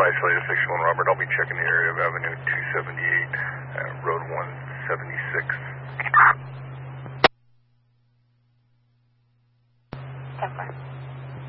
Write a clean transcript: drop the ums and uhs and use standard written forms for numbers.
isolated 61 Robert. I'll be checking the area of Avenue 278, Road 176. 10-4.